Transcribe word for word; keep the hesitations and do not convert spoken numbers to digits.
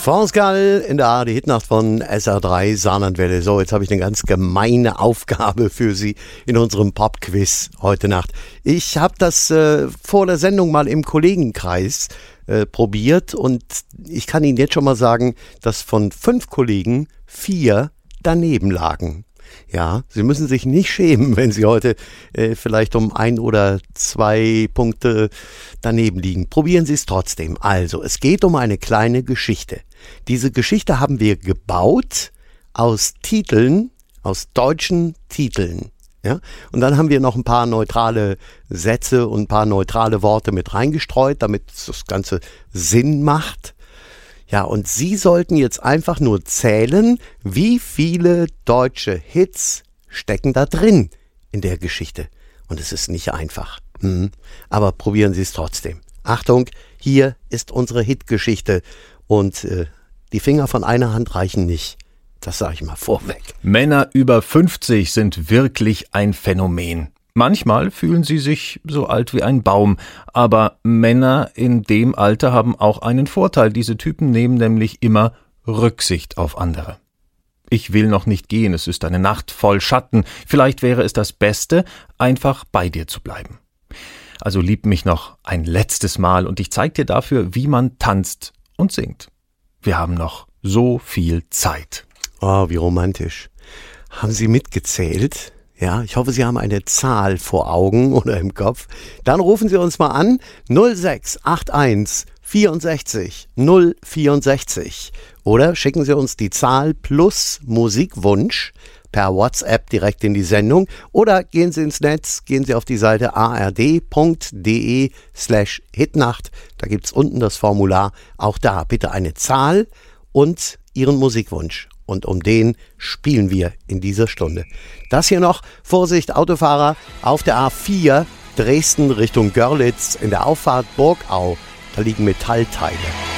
France Gall in der A R D Hitnacht von S R drei Saarlandwelle. So, jetzt habe ich eine ganz gemeine Aufgabe für Sie in unserem Pop-Quiz heute Nacht. Ich habe das äh, vor der Sendung mal im Kollegenkreis äh, probiert und ich kann Ihnen jetzt schon mal sagen, dass von fünf Kollegen vier daneben lagen. Ja, Sie müssen sich nicht schämen, wenn Sie heute äh, vielleicht um ein oder zwei Punkte daneben liegen. Probieren Sie es trotzdem. Also, es geht um eine kleine Geschichte. Diese Geschichte haben wir gebaut aus Titeln, aus deutschen Titeln. Ja? Und dann haben wir noch ein paar neutrale Sätze und ein paar neutrale Worte mit reingestreut, damit das Ganze Sinn macht. Ja, und Sie sollten jetzt einfach nur zählen, wie viele deutsche Hits stecken da drin in der Geschichte. Und es ist nicht einfach. Hm. Aber probieren Sie es trotzdem. Achtung, hier ist unsere Hitgeschichte. Und äh, die Finger von einer Hand reichen nicht. Das sage ich mal vorweg. Männer über fünfzig sind wirklich ein Phänomen. Manchmal fühlen sie sich so alt wie ein Baum, aber Männer in dem Alter haben auch einen Vorteil. Diese Typen nehmen nämlich immer Rücksicht auf andere. Ich will noch nicht gehen, es ist eine Nacht voll Schatten. Vielleicht wäre es das Beste, einfach bei dir zu bleiben. Also lieb mich noch ein letztes Mal und ich zeig dir dafür, wie man tanzt und singt. Wir haben noch so viel Zeit. Oh, wie romantisch. Haben Sie mitgezählt? Ja, ich hoffe, Sie haben eine Zahl vor Augen oder im Kopf. Dann rufen Sie uns mal an null sechs acht eins vierundsechzig null vierundsechzig oder schicken Sie uns die Zahl plus Musikwunsch per WhatsApp direkt in die Sendung oder gehen Sie ins Netz, gehen Sie auf die Seite ard.de slash Hitnacht. Da gibt's unten das Formular. Auch da bitte eine Zahl und Ihren Musikwunsch. Und um den spielen wir in dieser Stunde. Das hier noch, Vorsicht, Autofahrer, auf der A vier, Dresden Richtung Görlitz, in der Auffahrt Burgau, da liegen Metallteile.